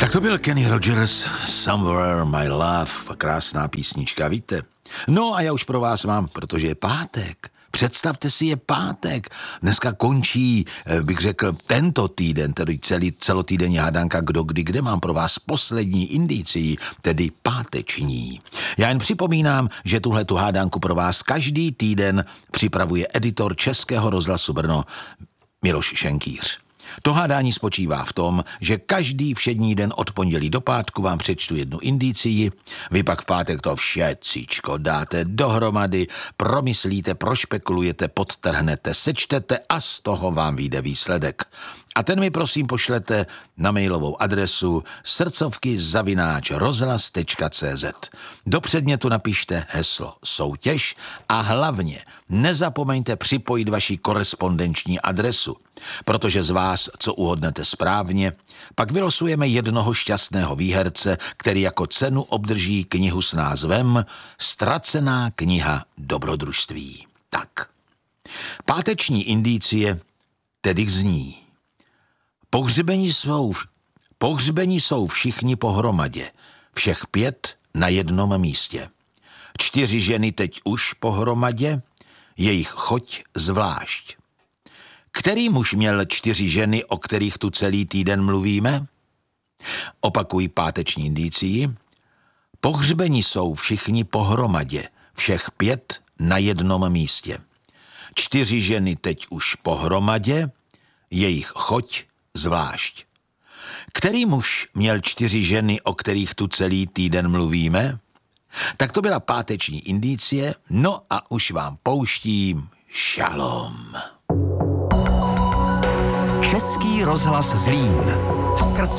Tak to byl Kenny Rogers, Somewhere My Love, krásná písnička, víte. No a já už pro vás mám, protože je pátek. Představte si, je pátek. Dneska končí, bych řekl, tento týden, tedy celotýdenní hádanka Kdo kdy kde. Mám pro vás poslední indicii, tedy páteční. Já jen připomínám, že tuhletu hádanku pro vás každý týden připravuje editor Českého rozhlasu Brno Miloš Šenkýř. To hádání spočívá v tom, že každý všední den od pondělí do pátku vám přečtu jednu indicii, vy pak v pátek to všecíčko dáte dohromady, promyslíte, prošpekulujete, podtrhnete, sečtete a z toho vám vyjde výsledek. A ten mi prosím pošlete na mailovou adresu srdcovky@rozhlas.cz. Do předmětu napište heslo soutěž a hlavně nezapomeňte připojit vaši korespondenční adresu, protože z vás, co uhodnete správně, pak vylosujeme jednoho šťastného výherce, který jako cenu obdrží knihu s názvem Ztracená kniha dobrodružství. Tak. Páteční indicie tedy zní: Pohřbení jsou všichni pohromadě, všech 5 na jednom místě. 4 ženy teď už pohromadě, jejich choť zvlášť. Který muž měl 4 ženy, o kterých tu celý týden mluvíme? Opakuji páteční indicii. Pohřbení jsou všichni pohromadě, všech 5 na jednom místě. 4 ženy teď už pohromadě, jejich choť zvlášť. Který muž měl 4 ženy, o kterých tu celý týden mluvíme? Tak to byla páteční indicie, no a už vám pouštím šalom. Český rozhlas Zlín.